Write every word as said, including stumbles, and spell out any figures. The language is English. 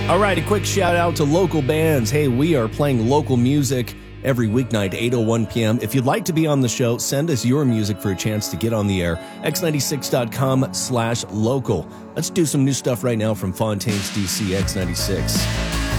All right, a quick shout out to local bands. Hey, we are playing local music every weeknight, eight oh one p.m. If you'd like to be on the show, send us your music for a chance to get on the air. x ninety-six dot com slash local. Let's do some new stuff right now from Fontaine's D C X ninety-six.